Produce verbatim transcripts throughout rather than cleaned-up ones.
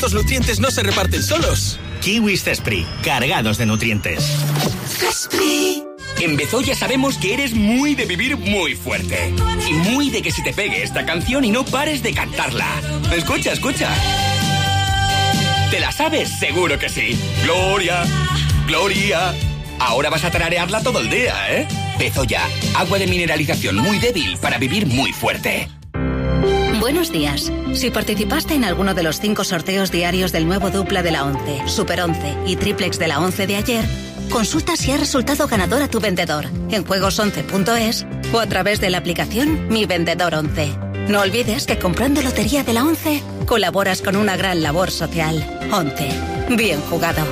Los nutrientes no se reparten solos. Kiwis Zespri, cargados de nutrientes. Zespri. En Bezoya sabemos que eres muy de vivir muy fuerte. Y muy de que se te pegue esta canción y no pares de cantarla. Escucha, escucha. ¿Te la sabes? Seguro que sí. Gloria, Gloria. Ahora vas a tararearla todo el día, ¿eh? Bezoya, agua de mineralización muy débil para vivir muy fuerte. Buenos días. Si participaste en alguno de los cinco sorteos diarios del nuevo dupla de la once, Super once y triplex de la once de ayer, consulta si ha resultado ganador a tu vendedor en juegos once punto es o a través de la aplicación Mi Vendedor once. No olvides que comprando lotería de la once colaboras con una gran labor social. once. Bien jugado.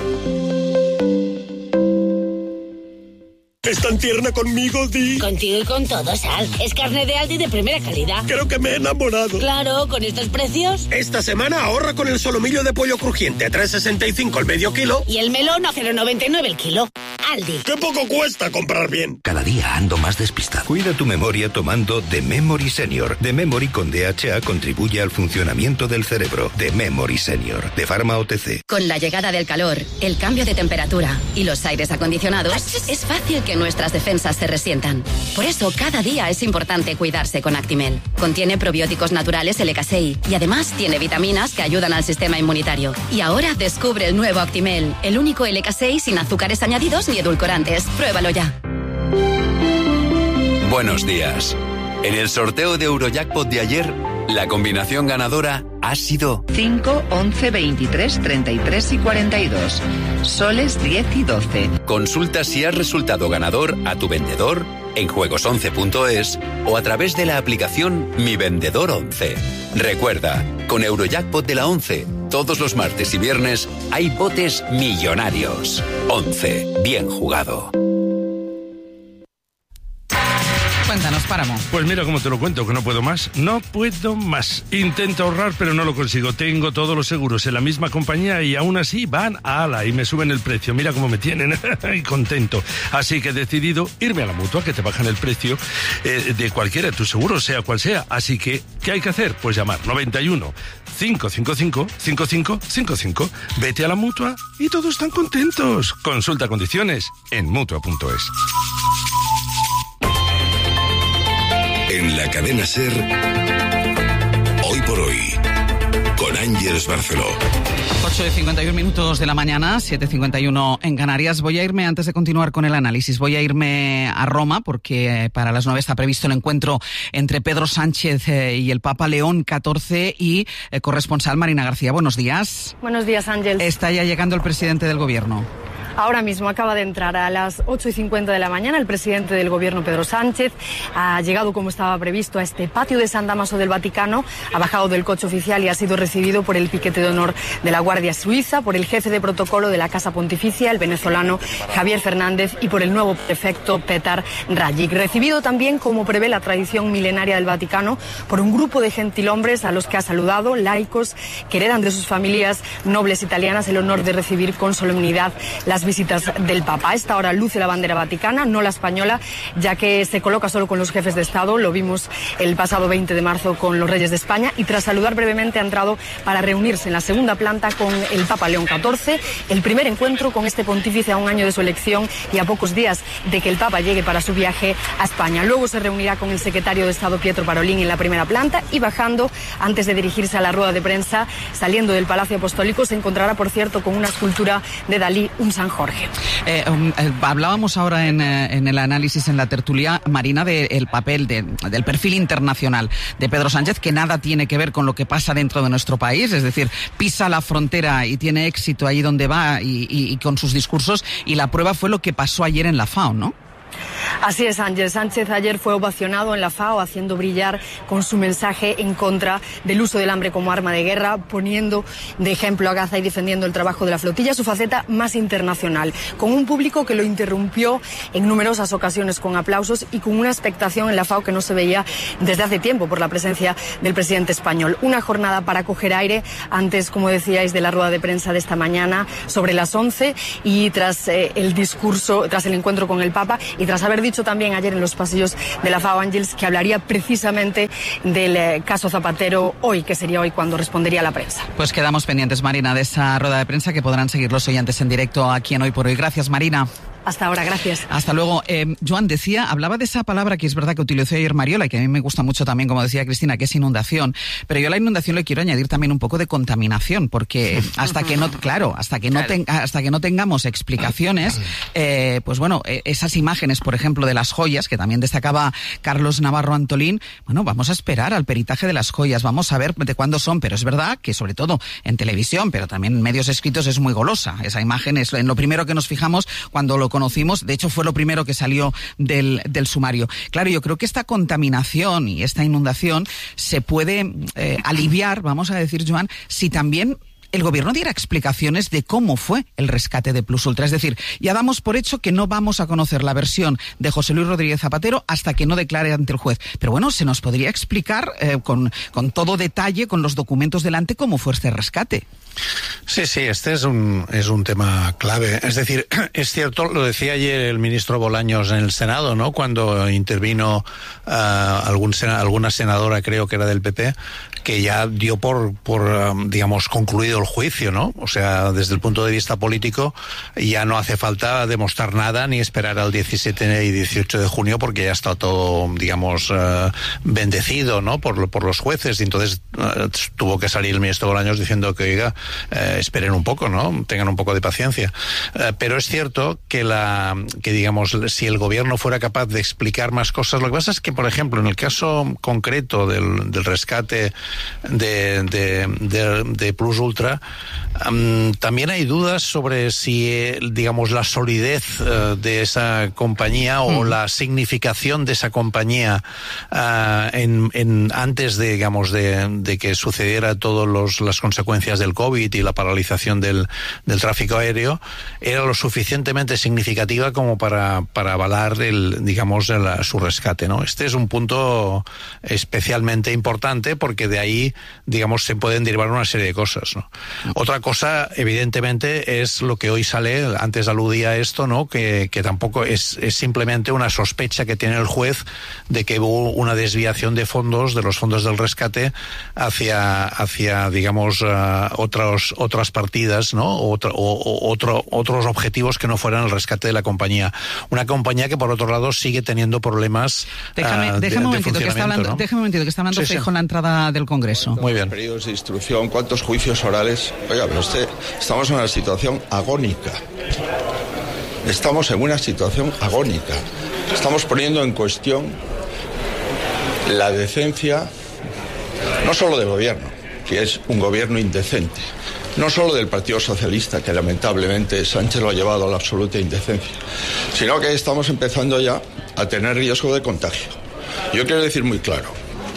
¿Es tan tierna conmigo, Di? Contigo y con todo, Sal. Es carne de Aldi de primera calidad. Creo que me he enamorado. Claro, con estos precios. Esta semana ahorra con el solomillo de pollo crujiente a tres sesenta y cinco el medio kilo. Y el melón a cero noventa y nueve el kilo. Aldi. ¡Qué poco cuesta comprar bien! Cada día ando más despistado. Cuida tu memoria tomando The Memory Senior. The Memory con D H A contribuye al funcionamiento del cerebro. The Memory Senior, de Pharma O T C. Con la llegada del calor, el cambio de temperatura y los aires acondicionados, es fácil que nuestras defensas se resientan. Por eso, cada día es importante cuidarse con Actimel. Contiene probióticos naturales L K S I y además tiene vitaminas que ayudan al sistema inmunitario. Y ahora descubre el nuevo Actimel, el único L K S I sin azúcares añadidos ni edulcorantes. Pruébalo ya. Buenos días. En el sorteo de Eurojackpot de ayer, la combinación ganadora ha sido cinco, once, veintitrés, treinta y tres y cuarenta y dos. Soles diez y doce. Consulta si has resultado ganador a tu vendedor en juegos once punto es o a través de la aplicación Mi Vendedor once. Recuerda, con Eurojackpot de la once, todos los martes y viernes hay botes millonarios. once. Bien jugado. Cuéntanos, Páramo. Pues mira cómo te lo cuento, que no puedo más. No puedo más. Intento ahorrar, pero no lo consigo. Tengo todos los seguros en la misma compañía y aún así van a ala y me suben el precio. Mira cómo me tienen y contento. Así que he decidido irme a la Mutua, que te bajan el precio eh, de cualquiera de tus seguros, sea cual sea. Así que, ¿qué hay que hacer? Pues llamar noventa y uno, cinco cinco cinco, cinco cinco cinco cinco. Vete a la Mutua y todos están contentos. Consulta condiciones en mutua punto es. En la cadena SER, Hoy por Hoy, con Ángeles Barceló. ocho y cincuenta y uno minutos de la mañana, siete y cincuenta y uno en Canarias. Voy a irme, antes de continuar con el análisis, voy a irme a Roma, porque para las nueve está previsto el encuentro entre Pedro Sánchez y el Papa León catorce y eh, corresponsal Marina García. Buenos días. Buenos días, Ángel. Está ya llegando el presidente del Gobierno. Ahora mismo acaba de entrar a las ocho y cincuenta de la mañana el presidente del Gobierno, Pedro Sánchez. Ha llegado como estaba previsto a este patio de San Dámaso del Vaticano, ha bajado del coche oficial y ha sido recibido por el piquete de honor de la Guardia Suiza, por el jefe de protocolo de la Casa Pontificia, el venezolano Javier Fernández, y por el nuevo prefecto Petar Rajic. Recibido también, como prevé la tradición milenaria del Vaticano, por un grupo de gentilhombres a los que ha saludado, laicos que heredan de sus familias nobles italianas el honor de recibir con solemnidad las visitas del Papa. A esta hora luce la bandera vaticana, no la española, ya que se coloca solo con los jefes de Estado. Lo vimos el pasado veinte de marzo con los reyes de España, y tras saludar brevemente ha entrado para reunirse en la segunda planta con el Papa León catorce, el primer encuentro con este pontífice a un año de su elección y a pocos días de que el Papa llegue para su viaje a España. Luego se reunirá con el secretario de Estado Pietro Parolin en la primera planta, y bajando, antes de dirigirse a la rueda de prensa, saliendo del Palacio Apostólico, se encontrará, por cierto, con una escultura de Dalí, un San Jorge. Eh, um, eh, hablábamos ahora en, eh, en el análisis, en la tertulia, Marina, del papel, de, del perfil internacional de Pedro Sánchez, que nada tiene que ver con lo que pasa dentro de nuestro país, es decir, pisa la frontera y tiene éxito ahí donde va y, y, y con sus discursos, y la prueba fue lo que pasó ayer en la FAO, ¿no? Así es, Ángel. Sánchez ayer fue ovacionado en la FAO, haciendo brillar con su mensaje en contra del uso del hambre como arma de guerra, poniendo de ejemplo a Gaza y defendiendo el trabajo de la flotilla, su faceta más internacional, con un público que lo interrumpió en numerosas ocasiones con aplausos y con una expectación en la FAO que no se veía desde hace tiempo por la presencia del presidente español. Una jornada para coger aire antes, como decíais, de la rueda de prensa de esta mañana sobre las once, y tras eh, el discurso, tras el encuentro con el Papa, y tras haber dicho también ayer en los pasillos de la FAO, Ángels, que hablaría precisamente del eh, caso Zapatero hoy, que sería hoy cuando respondería a la prensa. Pues quedamos pendientes, Marina, de esa rueda de prensa que podrán seguir los oyentes en directo aquí en Hoy por Hoy. Gracias, Marina. Hasta ahora, gracias. Hasta luego. Eh, Joan decía, hablaba de esa palabra que es verdad que utilizó ayer Mariola y que a mí me gusta mucho también, como decía Cristina, que es inundación. Pero yo a la inundación le quiero añadir también un poco de contaminación, porque hasta que no, claro, hasta que no, ten, hasta que no tengamos explicaciones, eh, pues bueno, eh, esas imágenes, por ejemplo, de las joyas, que también destacaba Carlos Navarro Antolín, bueno, vamos a esperar al peritaje de las joyas, vamos a ver de cuándo son, pero es verdad que sobre todo en televisión, pero también en medios escritos es muy golosa. Esa imagen es en lo primero que nos fijamos cuando lo conocimos, de hecho fue lo primero que salió del, del sumario. Claro, yo creo que esta contaminación y esta inundación se puede eh, aliviar, vamos a decir, Joan, si también el gobierno diera explicaciones de cómo fue el rescate de Plus Ultra. Es decir, ya damos por hecho que no vamos a conocer la versión de José Luis Rodríguez Zapatero hasta que no declare ante el juez. Pero bueno, se nos podría explicar eh, con, con todo detalle, con los documentos delante, cómo fue este rescate. Sí, sí, este es un, es un tema clave. Es decir, es cierto, lo decía ayer el ministro Bolaños en el Senado, ¿no? Cuando intervino uh, algún, alguna senadora, creo que era del P P, que ya dio por, por um, digamos, concluido el juicio, ¿no? O sea, desde el punto de vista político ya no hace falta demostrar nada ni esperar al diecisiete y dieciocho de junio porque ya está todo, digamos, uh, bendecido, ¿no? Por, por los jueces. Y entonces uh, tuvo que salir el ministro Bolaños diciendo que, oiga, uh, esperen un poco, ¿no? Tengan un poco de paciencia. Uh, pero es cierto que la, que digamos, si el gobierno fuera capaz de explicar más cosas, lo que pasa es que, por ejemplo, en el caso concreto del, del rescate de, de, de, de Plus Ultra, um, también hay dudas sobre si, digamos, la solidez uh, de esa compañía o mm. la significación de esa compañía uh, en, en antes de, digamos, de, de que sucediera todas las consecuencias del COVID y la paralización del, del tráfico aéreo, era lo suficientemente significativa como para, para avalar el, digamos, el, su rescate, ¿no? Este es un punto especialmente importante porque de ahí, digamos, se pueden derivar una serie de cosas, ¿no? Otra cosa, evidentemente, es lo que hoy sale, antes aludía a esto, ¿no? Que, que tampoco es, es simplemente una sospecha que tiene el juez de que hubo una desviación de fondos, de los fondos del rescate, hacia, hacia digamos, uh, otros, otras partidas, ¿no? Otra, o, o otro, otros objetivos que no fueran el rescate de la compañía. Una compañía que, por otro lado, sigue teniendo problemas Déjame, uh, déjame de, un de momentito, que está hablando, ¿no? déjame un momentito, que está hablando sí, Feijóo sí. en la entrada del Congreso. Muy bien. Periodos de instrucción, cuántos juicios orales. Oiga, pero usted, estamos en una situación agónica. Estamos en una situación agónica. Estamos poniendo en cuestión la decencia, no solo del gobierno, que es un gobierno indecente, no solo del Partido Socialista, que lamentablemente Sánchez lo ha llevado a la absoluta indecencia, sino que estamos empezando ya a tener riesgo de contagio. Yo quiero decir muy claro,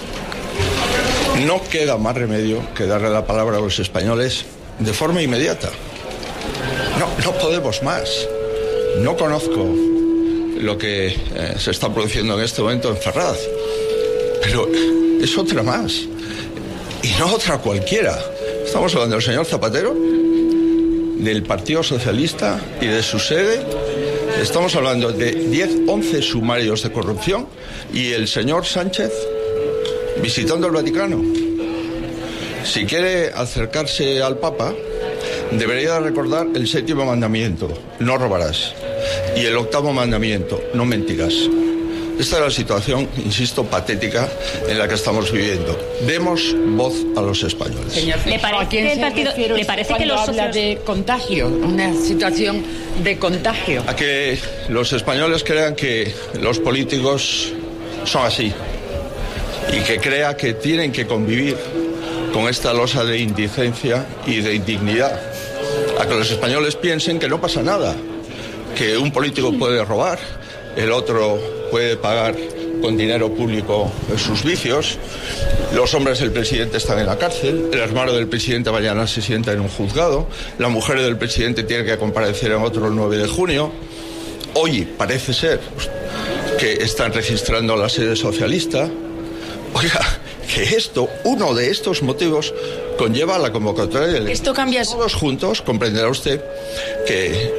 no queda más remedio que darle la palabra a los españoles de forma inmediata. No, no podemos más. No conozco lo que eh, se está produciendo en este momento en Ferraz, pero es otra más. Y no otra cualquiera. Estamos hablando del señor Zapatero, del Partido Socialista y de su sede. Estamos hablando de diez, once sumarios de corrupción y el señor Sánchez visitando el Vaticano. Si quiere acercarse al Papa, debería recordar el séptimo mandamiento, no robarás, y el octavo mandamiento, no mentirás. Esta es la situación, insisto, patética en la que estamos viviendo. Demos voz a los españoles. Señor, ¿le parece que el partido, ¿le parece que los habla socios... de contagio, una situación de contagio? A que los españoles crean que los políticos son así y que crea que tienen que convivir con esta losa de indicencia y de indignidad. A que los españoles piensen que no pasa nada, que un político puede robar, el otro puede pagar con dinero público sus vicios, los hombres del presidente están en la cárcel, el hermano del presidente mañana se sienta en un juzgado, la mujer del presidente tiene que comparecer en otro el nueve de junio. Hoy parece ser que están registrando la sede socialista. Oiga, que esto, uno de estos motivos, conlleva la convocatoria de elecciones. Esto cambia. Todos juntos comprenderá usted que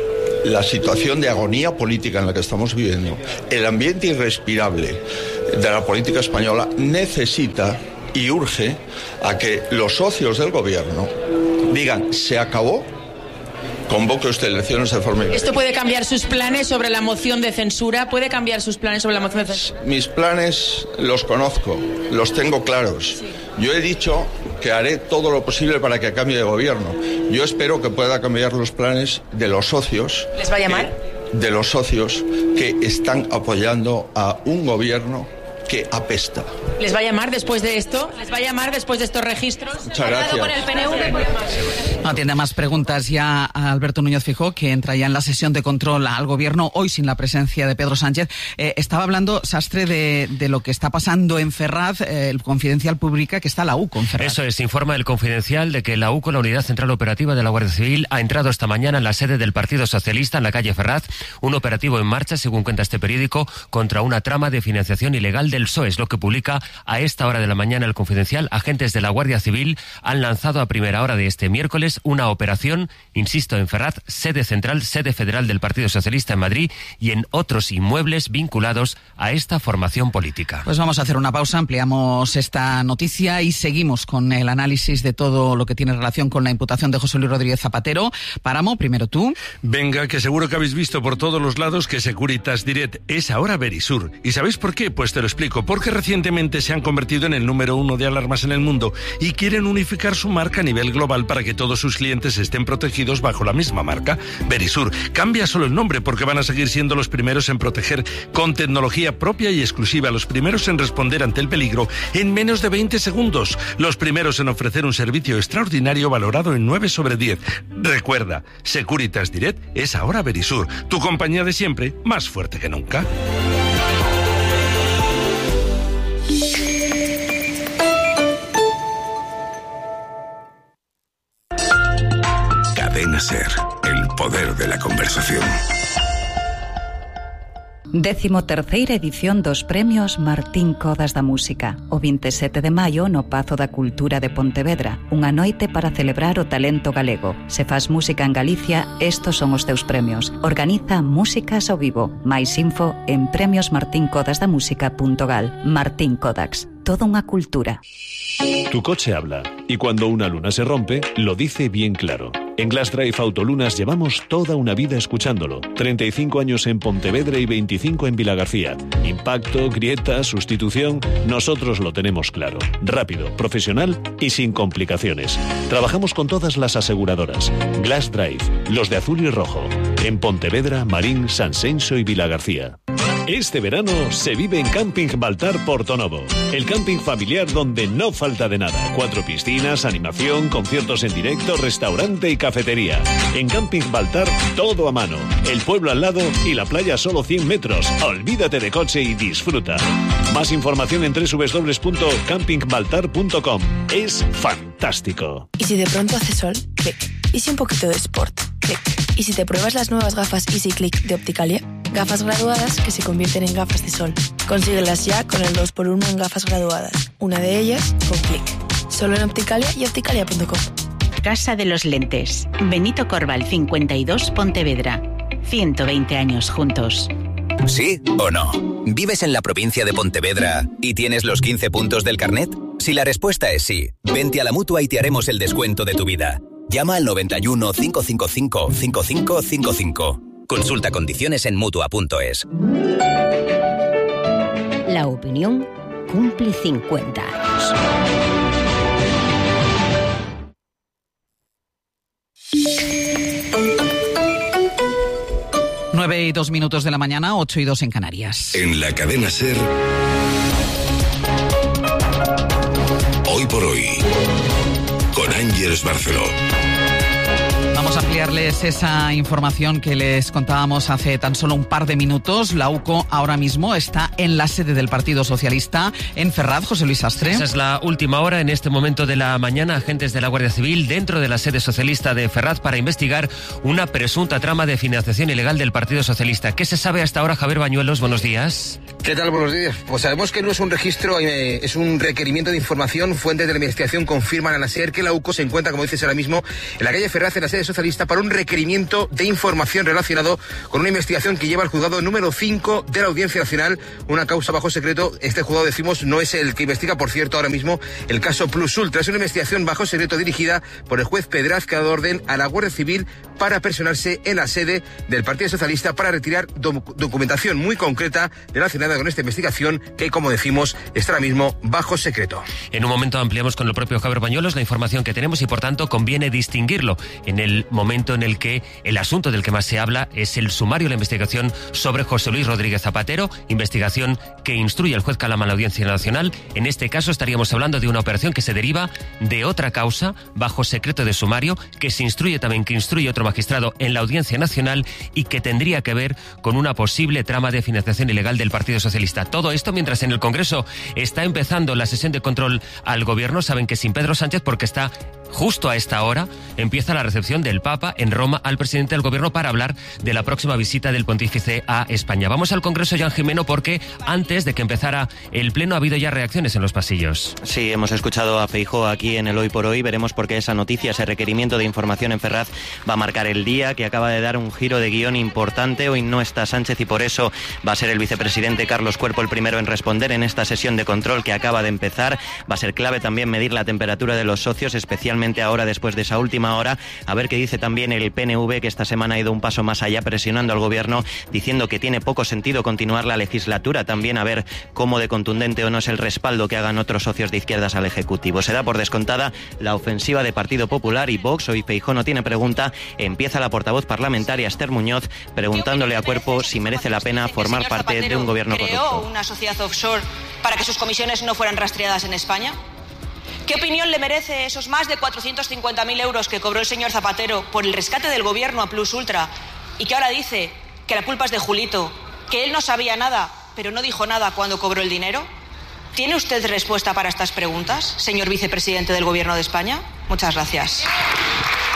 la situación de agonía política en la que estamos viviendo, el ambiente irrespirable de la política española, necesita y urge a que los socios del gobierno digan, se acabó, convoque usted elecciones de forma inmediata. ¿Esto puede cambiar sus planes sobre la moción de censura? ¿Puede cambiar sus planes sobre la moción de censura? Mis planes los conozco, los tengo claros. Sí. Yo he dicho que haré todo lo posible para que cambie de gobierno. Yo espero que pueda cambiar los planes de los socios. ¿Les va a llamar? Que, de los socios que están apoyando a un gobierno que apesta. ¿Les va a llamar después de esto? ¿Les va a llamar después de estos registros? Muchas gracias. Con el P N V? No atiende más preguntas ya a Alberto Núñez Feijóo, que entra ya en la sesión de control al gobierno, hoy sin la presencia de Pedro Sánchez. Eh, estaba hablando, Sastre, de, de lo que está pasando en Ferraz. Eh, el Confidencial publica que está la U con Ferraz. Eso es, informa el Confidencial de que la U, con la Unidad Central Operativa de la Guardia Civil, ha entrado esta mañana en la sede del Partido Socialista en la calle Ferraz. Un operativo en marcha, según cuenta este periódico, contra una trama de financiación ilegal del P S O E. Es lo que publica a esta hora de la mañana el Confidencial. Agentes de la Guardia Civil han lanzado a primera hora de este miércoles una operación, insisto, en Ferraz, sede central, sede federal del Partido Socialista en Madrid, y en otros inmuebles vinculados a esta formación política. Pues vamos a hacer una pausa, ampliamos esta noticia y seguimos con el análisis de todo lo que tiene relación con la imputación de José Luis Rodríguez Zapatero. Páramo, primero tú. Venga, que seguro que habéis visto por todos los lados que Securitas Direct es ahora Verisur. ¿Y sabéis por qué? Pues te lo explico. Porque recientemente se han convertido en el número uno de alarmas en el mundo y quieren unificar su marca a nivel global para que todos sus clientes estén protegidos bajo la misma marca. Verisur cambia solo el nombre porque van a seguir siendo los primeros en proteger con tecnología propia y exclusiva, los primeros en responder ante el peligro en menos de veinte segundos, los primeros en ofrecer un servicio extraordinario valorado en nueve sobre diez. Recuerda, Securitas Direct es ahora Verisur, tu compañía de siempre, más fuerte que nunca. Cadena Ser, el poder de la conversación. Décimo terceira edición dos premios Martín Codas da Música, o vinte e sete de maio no Pazo da Cultura de Pontevedra, unha noite para celebrar o talento galego. Se faz música en Galicia, estos son os teus premios. Organiza Músicas ao Vivo. Mais info en premios martin codas da música punto gal. Martín Codax, toda unha cultura. Tu coche habla, y cuando una luna se rompe, lo dice bien claro. En Glass Drive Autolunas llevamos toda una vida escuchándolo. treinta y cinco años en Pontevedra y veinticinco en Vilagarcía. Impacto, grieta, sustitución, nosotros lo tenemos claro. Rápido, profesional y sin complicaciones. Trabajamos con todas las aseguradoras. Glass Drive, los de azul y rojo. En Pontevedra, Marín, Sanxenxo y Vilagarcía. Este verano se vive en Camping Baltar Portonovo, el camping familiar donde no falta de nada. Cuatro piscinas, animación, conciertos en directo, restaurante y cafetería. En Camping Baltar, todo a mano. El pueblo al lado y la playa a solo cien metros. Olvídate de coche y disfruta. Más información en doble u doble u doble u punto camping baltar punto com. Es fantástico. ¿Y si de pronto hace sol? Clic. ¿Y si un poquito de sport? Clic. ¿Y si te pruebas las nuevas gafas Easy Click de Opticalia? Gafas graduadas que se convierten en gafas de sol. Consíguelas ya con el dos por uno en gafas graduadas. Una de ellas con Click. Solo en Opticalia y opticalia punto com. Casa de los Lentes. Benito Corval cincuenta y dos, Pontevedra. ciento veinte años juntos. ¿Sí o no? ¿Vives en la provincia de Pontevedra y tienes los quince puntos del carnet? Si la respuesta es sí, vente a la Mutua y te haremos el descuento de tu vida. Llama al noventa y uno, cinco cinco cinco, cinco cinco cinco cinco. Consulta condiciones en mutua punto es. La opinión cumple cincuenta años. Nueve y dos minutos de la mañana, ocho y dos en Canarias. En la cadena Ser, hoy por hoy, con Ángeles Barceló. Vamos a ampliarles esa información que les contábamos hace tan solo un par de minutos. La UCO ahora mismo está en la sede del Partido Socialista en Ferraz. José Luis Sastre. Esa es la última hora. En este momento de la mañana, agentes de la Guardia Civil dentro de la sede socialista de Ferraz para investigar una presunta trama de financiación ilegal del Partido Socialista. ¿Qué se sabe hasta ahora, Javier Bañuelos? Buenos días. ¿Qué tal? Buenos días. Pues sabemos que no es un registro, eh, es un requerimiento de información. Fuentes de la investigación confirman a la SER que la U C O se encuentra, como dices ahora mismo, en la calle Ferraz, en la sede socialista, para un requerimiento de información relacionado con una investigación que lleva al juzgado número cinco de la Audiencia Nacional, una causa bajo secreto. Este juzgado, decimos, no es el que investiga, por cierto, ahora mismo el caso Plus Ultra. Es una investigación bajo secreto dirigida por el juez Pedraz, que ha dado orden a la Guardia Civil para personarse en la sede del Partido Socialista para retirar doc- documentación muy concreta relacionada con esta investigación que, como decimos, está ahora mismo bajo secreto. En un momento ampliamos con el propio Javier Bañuelos la información que tenemos y, por tanto, conviene distinguirlo en el momento en el que el asunto del que más se habla es el sumario, la investigación sobre José Luis Rodríguez Zapatero, investigación que instruye el juez Calama a la Audiencia Nacional. En este caso estaríamos hablando de una operación que se deriva de otra causa bajo secreto de sumario, que se instruye también, que instruye otro magistrado en la Audiencia Nacional y que tendría que ver con una posible trama de financiación ilegal del Partido Socialista. Todo esto mientras en el Congreso está empezando la sesión de control al Gobierno. Saben que sin Pedro Sánchez, porque está justo a esta hora, empieza la recepción del Papa en Roma al presidente del Gobierno para hablar de la próxima visita del pontífice a España. Vamos al Congreso, Jan Jimeno, porque antes de que empezara el Pleno ha habido ya reacciones en los pasillos. Sí, hemos escuchado a Feijóo aquí en el Hoy por Hoy. Veremos por qué esa noticia, ese requerimiento de información en Ferraz va a marcar el día, que acaba de dar un giro de guión importante. Hoy no está Sánchez y por eso va a ser el vicepresidente Carlos Cuerpo el primero en responder en esta sesión de control que acaba de empezar. Va a ser clave también medir la temperatura de los socios, especialmente ahora después de esa última hora, a ver qué dice también el P N V, que esta semana ha ido un paso más allá presionando al Gobierno, diciendo que tiene poco sentido continuar la legislatura. También a ver cómo de contundente o no es el respaldo que hagan otros socios de izquierdas al Ejecutivo. Se da por descontada la ofensiva de Partido Popular y Vox. Hoy Feijóo no tiene pregunta. Empieza la portavoz parlamentaria Esther Muñoz preguntándole a Cuerpo si merece la pena formar parte de un gobierno corrupto. ¿Creó una sociedad offshore para que sus comisiones no fueran rastreadas en España? ¿Qué opinión le merece esos más de cuatrocientos cincuenta mil euros que cobró el señor Zapatero por el rescate del Gobierno a Plus Ultra y que ahora dice que la culpa es de Julito, que él no sabía nada, pero no dijo nada cuando cobró el dinero? ¿Tiene usted respuesta para estas preguntas, señor vicepresidente del Gobierno de España? Muchas gracias.